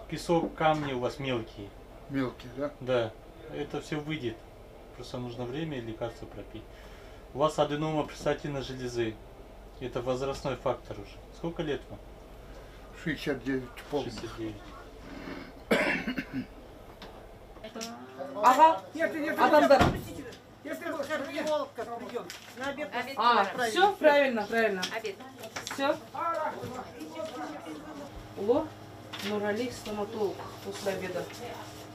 песок, камни у вас мелкие. Мелкие, да? Да, это все выйдет. Просто нужно время и лекарства пропить. У вас аденома предстательной железы. Это возрастной фактор уже. Сколько лет вам? 69 полных. 69. Ага. Адамдар. Все правильно, правильно. Все. Ло, Нурали, стоматолог после обеда.